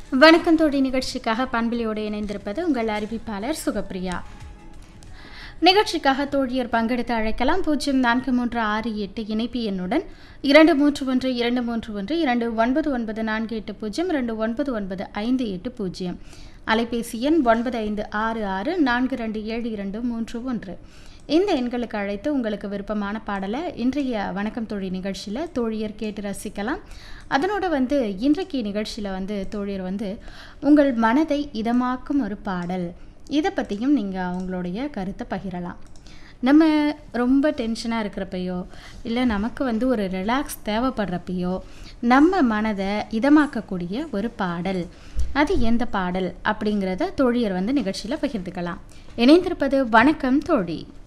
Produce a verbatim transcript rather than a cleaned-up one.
வணக்கம் தோழி நிகழ்ச்சிக்காக பண்பிலியோடு இணைந்திருப்பது உங்கள் அறிவிப்பாளர் சுகப்பிரியா. நிகழ்ச்சிக்காக தோழியர் பங்கெடுத்து அழைக்கலாம். பூஜ்ஜியம் நான்கு மூன்று ஆறு எட்டு இணைப்பு எண்ணுடன் இரண்டு மூன்று ஒன்று இரண்டு மூன்று ஒன்று இரண்டு ஒன்பது ஒன்பது நான்கு எட்டு பூஜ்ஜியம் இரண்டு ஒன்பது ஒன்பது ஐந்து எட்டு பூஜ்ஜியம். அலைபேசி எண் ஒன்பது ஐந்து ஆறு ஆறு நான்கு ரெண்டு ஏழு இரண்டு மூன்று ஒன்று. இந்த எண்களுக்கு அழைத்து உங்களுக்கு விருப்பமான பாடலை இன்றைய வணக்கம் தோழி நிகழ்ச்சியில் தோழியர் கேட்டு ரசிக்கலாம். அதனோட வந்து இன்றைக்கு நிகழ்ச்சியில் வந்து தோழியர் வந்து உங்கள் மனதை இதமாக்கும் ஒரு பாடல், இதை பற்றியும் நீங்கள் அவங்களுடைய கருத்தை பகிரலாம். நம்ம ரொம்ப டென்ஷனாக இருக்கிறப்பையோ இல்லை நமக்கு வந்து ஒரு ரிலாக்ஸ் தேவைப்படுறப்பையோ நம்ம மனதை இதமாக்கக்கூடிய ஒரு பாடல், அது எந்த பாடல் அப்படிங்கிறத தோழியர் வந்து நிகழ்ச்சியில் பகிர்ந்துக்கலாம். இணைந்திருப்பது வணக்கம் தோழி.